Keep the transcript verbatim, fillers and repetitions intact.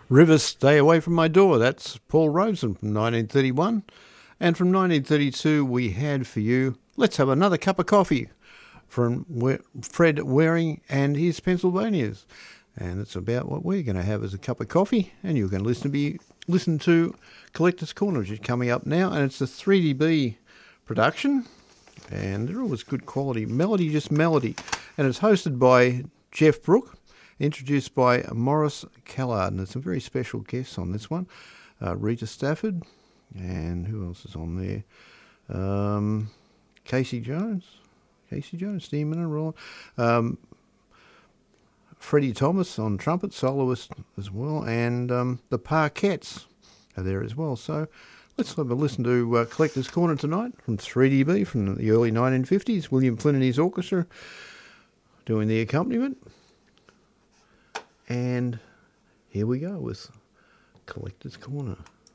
Rivers Stay Away From My Door. That's Paul Robeson from nineteen thirty-one. And from nineteen thirty-two, we had for you Let's Have Another Cup of Coffee from Fred Waring and his Pennsylvanias. And it's about what we're going to have as a cup of coffee. And you're going to listen to, be, listen to Collector's Corner, which is coming up now. And it's a three D B production. And they're always good quality. Melody, just melody. And it's hosted by Jeff Brook, introduced by Morris Callard. And there's some very special guests on this one. Uh, Rita Stafford. And who else is on there? Um, Casey Jones. Casey Jones, Steve Miller, Roland. Um, Freddie Thomas on trumpet, soloist as well. And um, the Parkettes are there as well. So let's have a listen to uh, Collector's Corner tonight from three D B from the early nineteen fifties. William Flynn and his orchestra doing the accompaniment. And here we go with Collector's Corner.